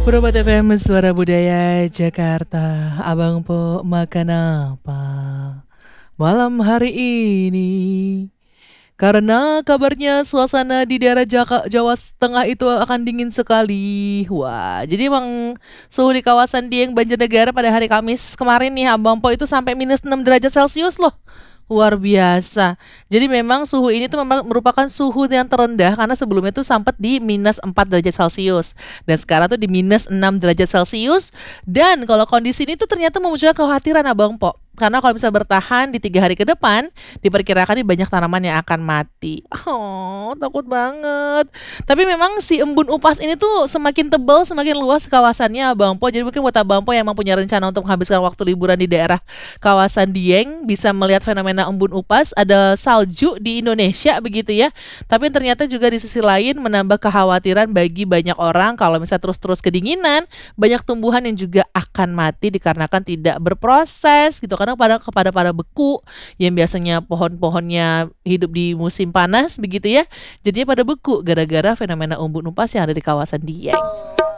Probat FM Suara Budaya Jakarta. Abang Po makan apa malam hari ini? Karena kabarnya suasana di daerah Jawa Tengah itu akan dingin sekali. Wah, jadi emang suhu di kawasan Dieng Banjarnegara pada hari Kamis kemarin nih Abang Po itu sampai minus 6 derajat Celcius loh. Luar biasa. Jadi memang suhu ini tuh memang merupakan suhu yang terendah karena sebelumnya tuh sempat di minus 4 derajat Celcius. Dan sekarang tuh di minus 6 derajat Celcius. Dan kalau kondisi ini tuh ternyata memunculkan kekhawatiran Abang Po. Karena kalau bisa bertahan di 3 hari ke depan, diperkirakan banyak tanaman yang akan mati. Oh, takut banget. Tapi memang si embun upas ini tuh semakin tebal, semakin luas kawasannya Abang Po. Jadi mungkin buat Abang Po yang emang punya rencana untuk menghabiskan waktu liburan di daerah kawasan Dieng, bisa melihat fenomena embun upas. Ada salju di Indonesia begitu ya. Tapi ternyata juga di sisi lain menambah kekhawatiran bagi banyak orang kalau misalnya terus-terus kedinginan, banyak tumbuhan yang juga akan mati dikarenakan tidak berproses gitu. Karena pada beku yang biasanya pohon-pohonnya hidup di musim panas begitu ya. Jadinya pada beku gara-gara fenomena embun upas yang ada di kawasan Dieng.